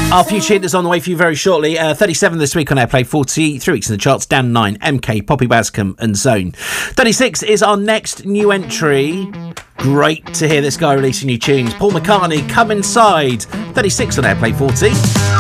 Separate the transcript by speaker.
Speaker 1: Our future hit is on the way for you very shortly. 37 this week on Airplay, 40, 3 weeks in the charts, down 9, MK, Poppy Bascom and Zone. 36 is our next new entry. Great to hear this guy releasing new tunes. Paul McCartney, Come Inside. 36 on Airplay 40.